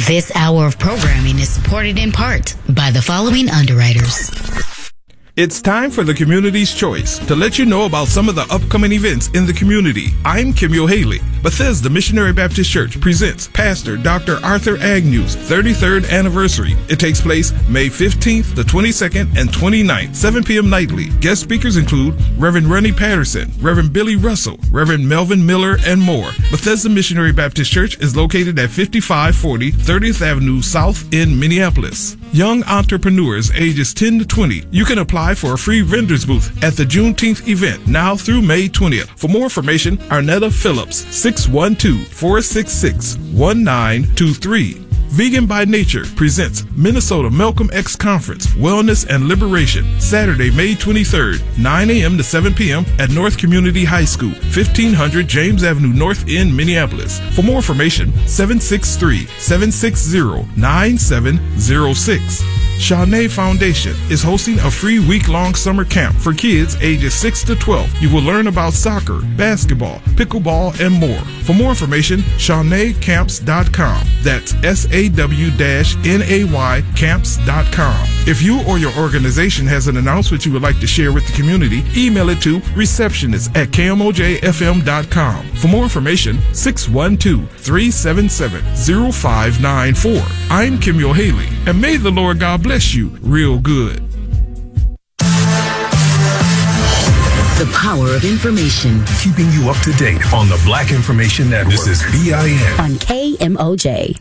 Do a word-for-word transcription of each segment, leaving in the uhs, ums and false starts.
This hour of programming is supported in part by the following underwriters. It's time for the Community's Choice to let you know about some of the upcoming events in the community. I'm Kimyo Haley. Bethesda Missionary Baptist Church presents Pastor Doctor Arthur Agnew's thirty-third anniversary. It takes place May fifteenth, the twenty-second, and twenty-ninth, seven p.m. nightly. Guest speakers include Reverend Rennie Patterson, Reverend Billy Russell, Reverend Melvin Miller, and more. Bethesda Missionary Baptist Church is located at fifty-five forty thirtieth Avenue South in Minneapolis. Young entrepreneurs ages ten to twenty, you can apply for a free vendor's booth at the Juneteenth event now through May twentieth. For more information, Arnetta Phillips, six one two, four six six, one nine two three. Vegan by Nature presents Minnesota Malcolm X Conference, Wellness and Liberation, Saturday, May twenty-third, nine a.m. to seven p.m. at North Community High School, fifteen hundred James Avenue North in Minneapolis. For more information, seven six three, seven six zero, nine seven zero six. Shawnee Foundation is hosting a free week-long summer camp for kids ages six to twelve. You will learn about soccer, basketball, pickleball, and more. For more information, shawnee camps dot com. That's S A W N A Y camps dot com. If you or your organization has an announcement you would like to share with the community, email it to receptionist at K M O J F M dot com. For more information, six one two, three seven seven, zero five nine four. I'm Kimyo Haley, and may the Lord God bless you real good. The power of information. Keeping you up to date on the Black Information Network. This is B I N. On K M O J.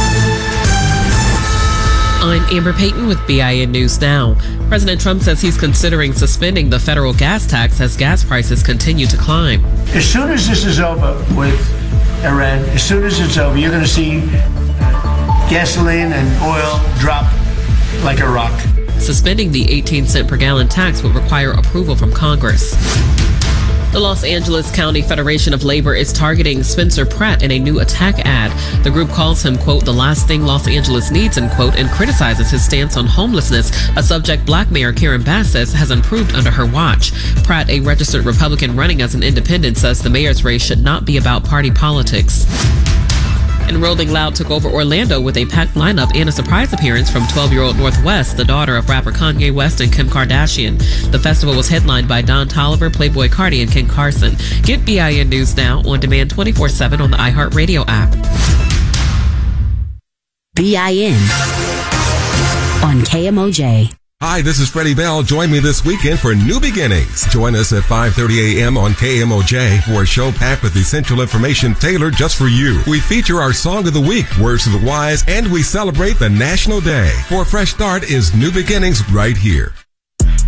I'm Amber Payton with B I N News Now. President Trump says he's considering suspending the federal gas tax as gas prices continue to climb. As soon as this is over with Iran, as soon as it's over, you're going to see gasoline and oil drop like a rock. Suspending the eighteen cent per gallon tax would require approval from Congress. The Los Angeles County Federation of Labor is targeting Spencer Pratt in a new attack ad. The group calls him, quote, the last thing Los Angeles needs, end quote, and criticizes his stance on homelessness, a subject Black Mayor Karen Bass says has improved under her watch. Pratt, a registered Republican running as an independent, says the mayor's race should not be about party politics. And Rolling Loud took over Orlando with a packed lineup and a surprise appearance from twelve-year-old Northwest, the daughter of rapper Kanye West and Kim Kardashian. The festival was headlined by Don Toliver, Playboy Cardi, and Ken Carson. Get B I N News Now on demand twenty-four seven on the iHeartRadio app. B I N on K M O J. Hi, this is Freddie Bell. Join me this weekend for New Beginnings. Join us at five thirty a.m. on K M O J for a show packed with essential information tailored just for you. We feature our Song of the Week, Words of the Wise, and we celebrate the National Day. For a fresh start is New Beginnings right here.